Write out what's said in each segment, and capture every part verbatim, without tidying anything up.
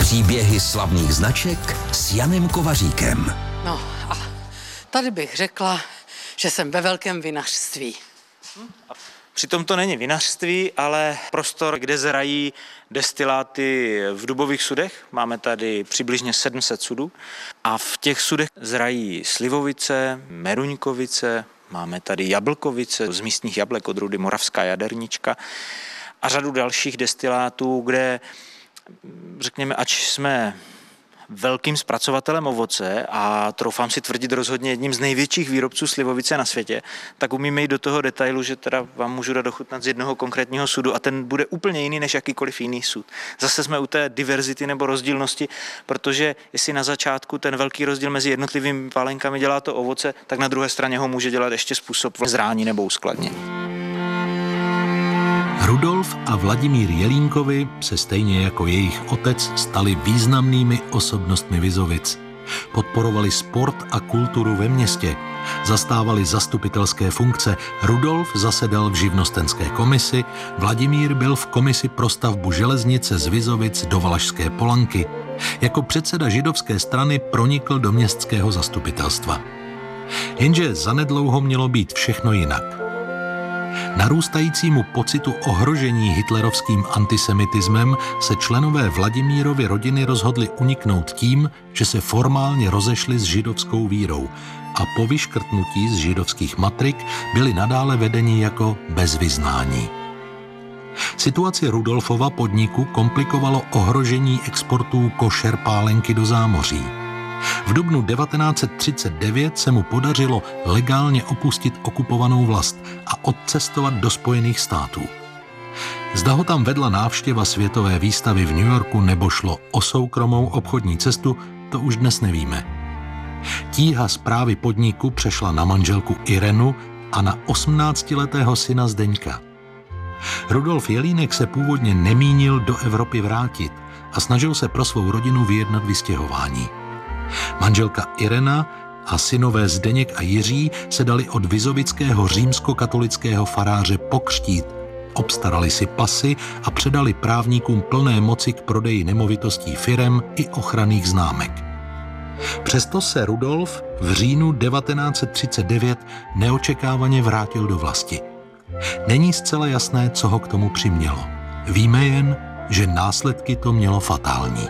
Příběhy slavných značek s Janem Kovaříkem. No a tady bych řekla, že jsem ve velkém vinařství. Přitom to není vinařství, ale prostor, kde zrají destiláty v dubových sudech. Máme tady přibližně sedm set sudů a v těch sudech zrají slivovice, meruňkovice, máme tady jablkovice z místních jablek odrůdy Moravská jadernička a řadu dalších destilátů, kde, řekněme, ač jsme velkým zpracovatelem ovoce a troufám si tvrdit rozhodně jedním z největších výrobců slivovice na světě, tak umíme jít do toho detailu, že teda vám můžu dát ochutnat z jednoho konkrétního sudu a ten bude úplně jiný než jakýkoliv jiný sud. Zase jsme u té diverzity nebo rozdílnosti, protože jestli na začátku ten velký rozdíl mezi jednotlivými pálenkami dělá to ovoce, tak na druhé straně ho může dělat ještě způsob zrání nebo uskladnění. Rudolf a Vladimír Jelínkovi se stejně jako jejich otec stali významnými osobnostmi Vizovic. Podporovali sport a kulturu ve městě, zastávali zastupitelské funkce, Rudolf zasedal v živnostenské komisi, Vladimír byl v komisi pro stavbu železnice z Vizovic do Valašské Polanky. Jako předseda židovské strany pronikl do městského zastupitelstva. Jenže zanedlouho mělo být všechno jinak. Narůstajícímu pocitu ohrožení hitlerovským antisemitismem se členové Vladimírovy rodiny rozhodli uniknout tím, že se formálně rozešli s židovskou vírou a po vyškrtnutí z židovských matrik byli nadále vedeni jako bez vyznání. Situaci Rudolfova podniku komplikovalo ohrožení exportů košer pálenky do zámoří. V dubnu devatenáct set třicet devět se mu podařilo legálně opustit okupovanou vlast a odcestovat do Spojených států. Zda ho tam vedla návštěva světové výstavy v New Yorku nebo šlo o soukromou obchodní cestu, to už dnes nevíme. Tíha správy podniku přešla na manželku Irenu a na osmnáctiletého syna Zdeňka. Rudolf Jelínek se původně nemínil do Evropy vrátit a snažil se pro svou rodinu vyjednat vystěhování. Manželka Irena a synové Zdeněk a Jiří se dali od vizovického římskokatolického faráře pokřtít, obstarali si pasy a předali právníkům plné moci k prodeji nemovitostí firem i ochranných známek. Přesto se Rudolf v říjnu devatenáct set třicet devět neočekávaně vrátil do vlasti. Není zcela jasné, co ho k tomu přimělo. Víme jen, že následky to mělo fatální.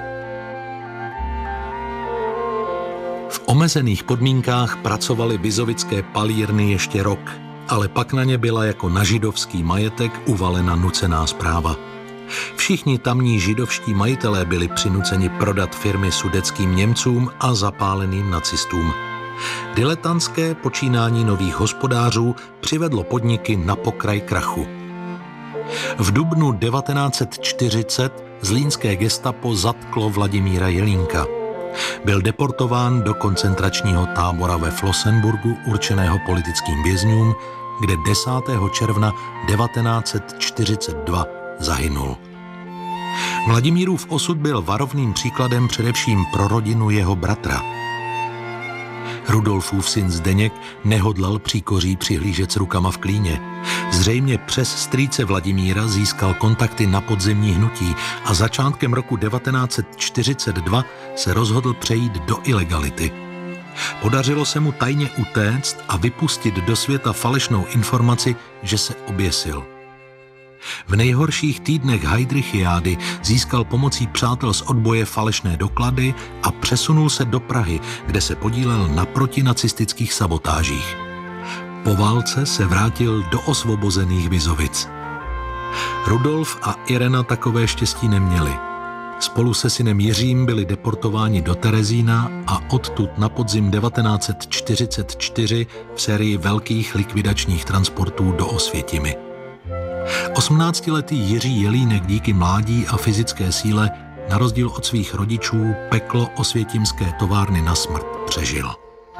V omezených podmínkách pracovaly vizovické palírny ještě rok, ale pak na ně byla jako na židovský majetek uvalena nucená správa. Všichni tamní židovští majitelé byli přinuceni prodat firmy sudetským Němcům a zapáleným nacistům. Diletantské počínání nových hospodářů přivedlo podniky na pokraj krachu. V dubnu devatenáct set čtyřicet zlínské gestapo zatklo Vladimíra Jelínka. Byl deportován do koncentračního tábora ve Flossenburgu určeného politickým vězňům, kde desátého června devatenáct set čtyřicet dva zahynul. Vladimírův osud byl varovným příkladem především pro rodinu jeho bratra. Rudolfův syn Zdeněk nehodlal příkoří přihlížet s rukama v klíně. Zřejmě přes strýce Vladimíra získal kontakty na podzemní hnutí a začátkem roku devatenáct set čtyřicet dva se rozhodl přejít do ilegality. Podařilo se mu tajně utéct a vypustit do světa falešnou informaci, že se oběsil. V nejhorších týdnech Heydrichiády získal pomocí přátel z odboje falešné doklady a přesunul se do Prahy, kde se podílel na protinacistických sabotážích. Po válce se vrátil do osvobozených Vizovic. Rudolf a Irena takové štěstí neměli. Spolu se synem Jiřím byli deportováni do Terezína a odtud na podzim devatenáct set čtyřicet čtyři v sérii velkých likvidačních transportů do Osvětimi. osmnáctiletý Jiří Jelínek díky mládí a fyzické síle na rozdíl od svých rodičů peklo osvětimské továrny na smrt přežil.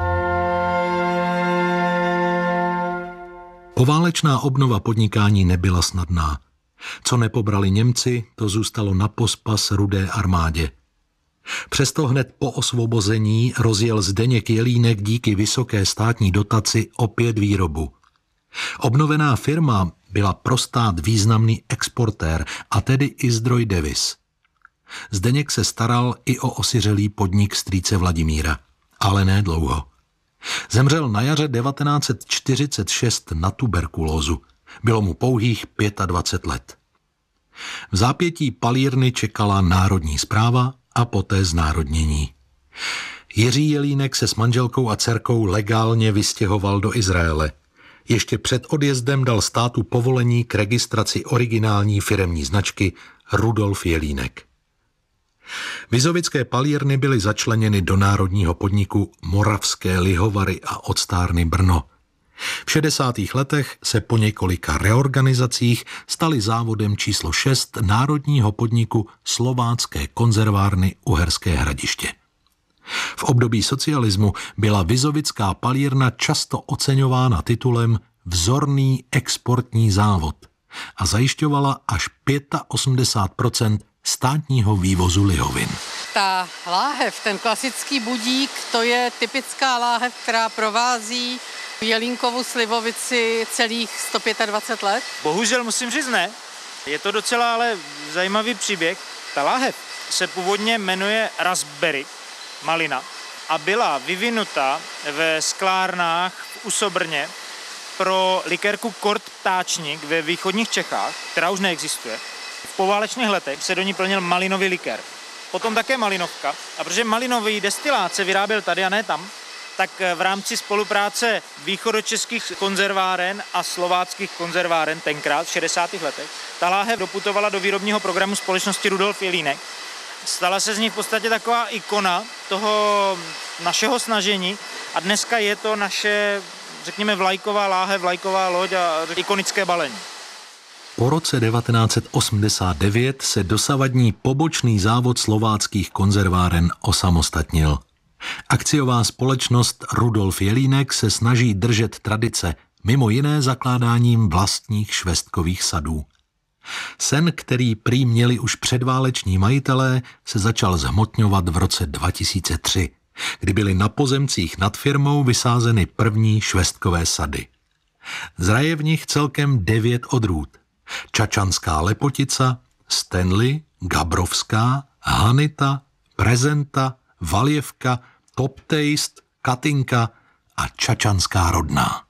Poválečná obnova podnikání nebyla snadná. Co nepobrali Němci, to zůstalo na pospas Rudé armádě. Přesto hned po osvobození rozjel Zdeněk Jelínek díky vysoké státní dotaci opět výrobu. Obnovená firma byla pro stát významný exportér, a tedy i zdroj deviz. Zdeněk se staral i o osiřelý podnik strýce Vladimíra, ale ne dlouho. Zemřel na jaře devatenáct set čtyřicet šest na tuberkulózu. Bylo mu pouhých dvacet pět let. V zápětí palírny čekala národní správa a poté znárodnění. Jiří Jelínek se s manželkou a dcerkou legálně vystěhoval do Izraele. Ještě před odjezdem dal státu povolení k registraci originální firemní značky Rudolf Jelínek. Vizovické palírny byly začleněny do národního podniku Moravské lihovary a octárny Brno. V šedesátých letech se po několika reorganizacích staly závodem číslo šest národního podniku Slovácké konzervárny Uherské Hradiště. V období socialismu byla vizovická palírna často oceňována titulem Vzorný exportní závod a zajišťovala až osmdesát pět procent státního vývozu lihovin. Ta láhev, ten klasický budík, to je typická láhev, která provází Jelínkovu slivovici celých sto dvacet pět let? Bohužel musím říct ne. Je to docela ale zajímavý příběh. Ta láhev se původně jmenuje raspberry, malina, a byla vyvinuta ve sklárnách v Usobrně pro likérku Kort Ptáčník ve východních Čechách, která už neexistuje. V poválečných letech se do ní plnil malinový likér. Potom také malinovka. A protože malinový destilát se vyráběl tady a ne tam, tak v rámci spolupráce východočeských konzerváren a slováckých konzerváren tenkrát v šedesátých letech ta láhev doputovala do výrobního programu společnosti Rudolf Jelínek. Stala se z ní v podstatě taková ikona toho našeho snažení a dneska je to naše, řekněme, vlajková láhev, vlajková loď a ikonické balení. Po roce devatenáct set osmdesát devět se dosavadní pobočný závod slováckých konzerváren osamostatnil. Akciová společnost Rudolf Jelínek se snaží držet tradice, mimo jiné zakládáním vlastních švestkových sadů. Sen, který prý měli už předváleční majitelé, se začal zhmotňovat v roce dva tisíce tři, kdy byly na pozemcích nad firmou vysázeny první švestkové sady. Zraje v nich celkem devět odrůd. Čačanská lepotica, Stanley, Gabrovská, Hanita, Prezenta, Valjevka, Top Taste, Katinka a Čačanská rodná.